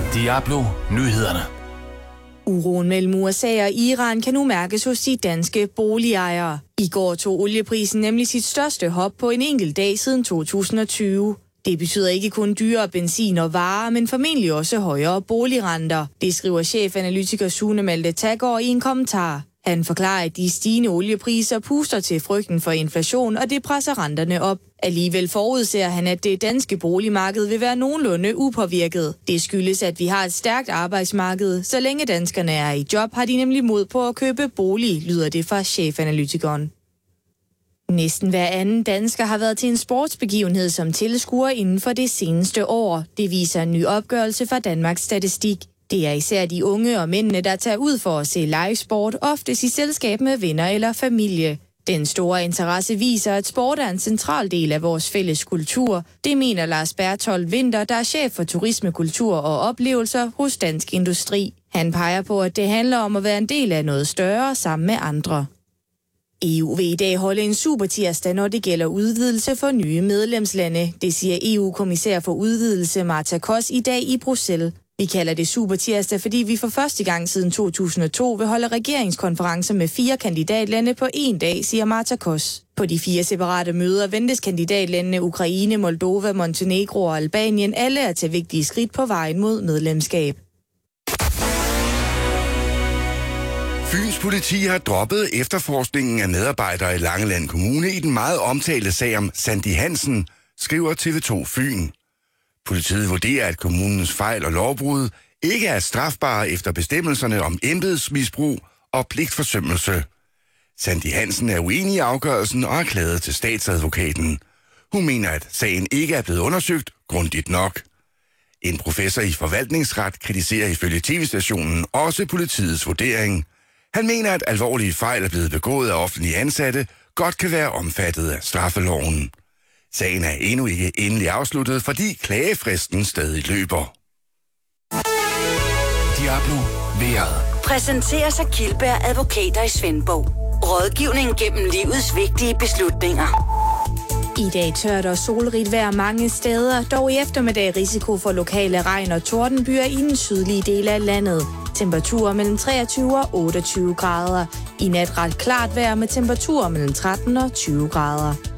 Diablo Nyhederne. Uroen mellem USA og Iran kan nu mærkes hos de danske boligejere. I går tog olieprisen nemlig sit største hop på en enkelt dag siden 2020. Det betyder ikke kun dyrere benzin og varer, men formentlig også højere boligrenter. Det skriver chefanalytiker Sune Malte Taggaard i en kommentar. Han forklarer, at de stigende oliepriser puster til frygten for inflation, og det presser renterne op. Alligevel forudser han, at det danske boligmarked vil være nogenlunde upåvirket. Det skyldes, at vi har et stærkt arbejdsmarked. Så længe danskerne er i job, har de nemlig mod på at købe bolig, lyder det fra chefanalytikeren. Næsten hver anden dansker har været til en sportsbegivenhed som tilskuer inden for det seneste år. Det viser en ny opgørelse fra Danmarks Statistik. Det er især de unge og mændene, der tager ud for at se livesport, oftest i selskab med venner eller familie. Den store interesse viser, at sport er en central del af vores fælles kultur. Det mener Lars Berthold Winther, der er chef for turisme, kultur og oplevelser hos Dansk Industri. Han peger på, at det handler om at være en del af noget større sammen med andre. EU vil i dag holde en supertirsdag, når det gælder udvidelse for nye medlemslande. Det siger EU-kommissær for udvidelse Marta Kos i dag i Bruxelles. Vi kalder det supertirsdag, fordi vi for første gang siden 2002 vil holde regeringskonferencer med 4 kandidatlande på en dag, siger Marta Kos. På de 4 separate møder ventes kandidatlandene Ukraine, Moldova, Montenegro og Albanien alle at tage vigtige skridt på vejen mod medlemskab. Fyns politi har droppet efterforskningen af medarbejdere i Langeland Kommune i den meget omtalte sag om Sandy Hansen, skriver TV2 Fyn. Politiet vurderer, at kommunens fejl og lovbrud ikke er strafbare efter bestemmelserne om embedsmisbrug og pligtforsømmelse. Sandy Hansen er uenig i afgørelsen og har klaget til statsadvokaten. Hun mener, at sagen ikke er blevet undersøgt grundigt nok. En professor i forvaltningsret kritiserer ifølge tv-stationen også politiets vurdering. Han mener, at alvorlige fejl er blevet begået af offentlige ansatte, godt kan være omfattet af straffeloven. Sagen er endnu ikke endelig afsluttet, fordi klagefristen stadig løber. Diablo vejret. Præsenteres af Kildberg Advokater i Svendborg. Rådgivning gennem livets vigtige beslutninger. I dag tørt og solrigt vejr mange steder, dog i eftermiddag risiko for lokale regn- og tordenbyer i den sydlige del af landet. Temperaturer mellem 23 og 28 grader. I nat ret klart vejr med temperaturer mellem 13 og 20 grader.